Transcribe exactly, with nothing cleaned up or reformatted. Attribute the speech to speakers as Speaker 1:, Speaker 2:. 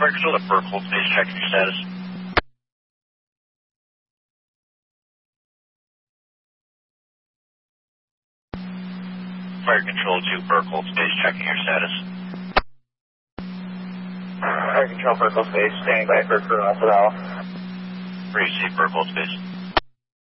Speaker 1: Fire Control to Burkhold Space, checking your status. Fire Control to Burkhold Space, checking your status.
Speaker 2: Fire Control, Burkhold Space, standing by for crew Alpha Alpha.
Speaker 1: Receive Burkhold Space.